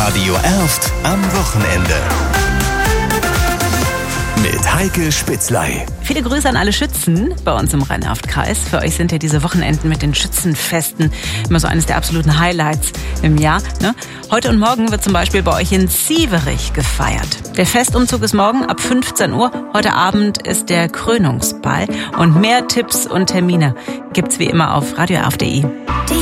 Radio Erft am Wochenende. Mit Heike Spitzley. Viele Grüße an alle Schützen bei uns im Rhein-Erft-Kreis. Für euch sind ja diese Wochenenden mit den Schützenfesten immer so eines der absoluten Highlights im Jahr. Ne? Heute und morgen wird zum Beispiel bei euch in Sieverich gefeiert. Der Festumzug ist morgen ab 15 Uhr. Heute Abend ist der Krönungsball. Und mehr Tipps und Termine gibt's wie immer auf radioerft.de.